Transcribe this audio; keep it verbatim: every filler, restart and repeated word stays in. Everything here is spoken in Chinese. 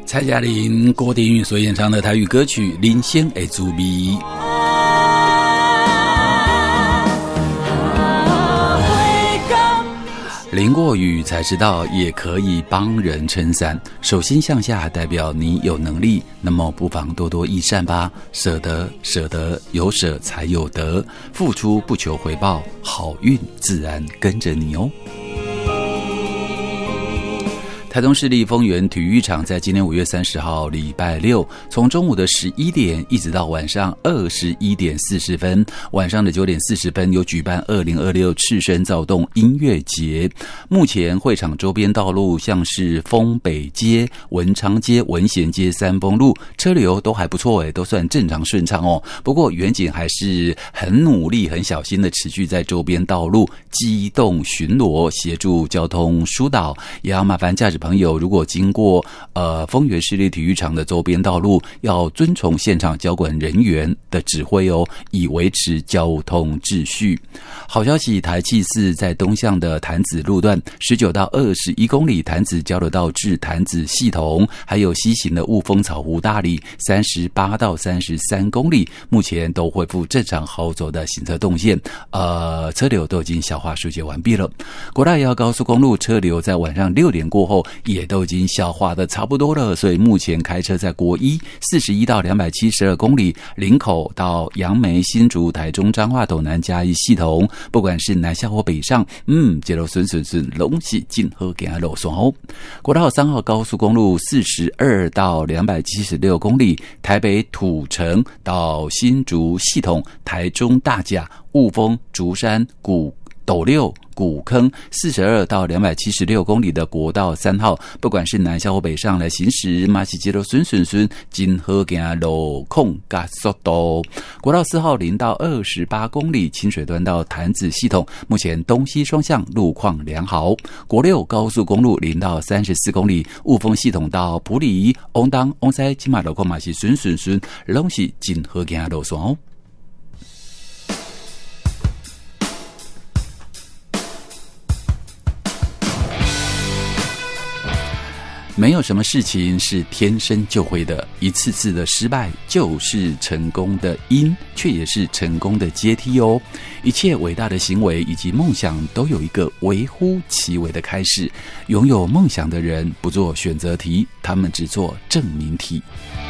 蔡嘉玲、郭定宇所演唱的台语歌曲《人生的滋味》。淋过雨才知道也可以帮人撑伞，手心向下代表你有能力，那么不妨多多益善吧。舍得，舍得，有舍才有得，付出不求回报，好运自然跟着你哦。台中市立丰原体育场在今年五月三十号礼拜六，从中午的十一点一直到晚上二十一点四十分，晚上的九点四十分有举办二零二六赤身躁动音乐节。目前会场周边道路像是丰北街、文昌街、文贤街、三丰路，车流都还不错诶，都算正常顺畅哦。不过远景还是很努力、很小心的持续在周边道路机动巡逻，协助交通疏导，也要麻烦驾驶朋友，如果经过呃丰原市立体育场的周边道路，要遵从现场交管人员的指挥哦，以维持交通秩序。好消息，台七四在东向的潭子路段十九到二十一公里，潭子交流道至潭子系统，还有西行的雾峰草湖大里三十八到三十三公里，目前都恢复正常好走的行车动线，呃，车流都已经消化疏解完毕了。国道一号高速公路车流在晚上六点过后也都已经消化的差不多了，所以目前开车在国一四十一到两百七十二公里，林口到杨梅、新竹、台中、彰化、斗南、嘉义系统，不管是南下或北上，嗯，这都顺顺顺，拢是真好给它路线哦。国道三号高速公路四十二到两百七十六公里，台北土城到新竹系统，台中大甲、雾峰、竹山、古斗六、古坑四十二到两百七十六公里的国道三号，不管是南下或北上来行驶，马西街都顺顺顺，真好行路控加速度。国道四号零到二十八公里，清水端到潭子系统，目前东西双向路况良好。国六高速公路零到三十四公里，雾峰系统到埔里、翁当、翁西、金马路况马西顺顺顺，拢是真好行路线哦。没有什么事情是天生就会的，一次次的失败就是成功的因，却也是成功的阶梯哦。一切伟大的行为以及梦想都有一个微乎其微的开始。拥有梦想的人不做选择题，他们只做证明题。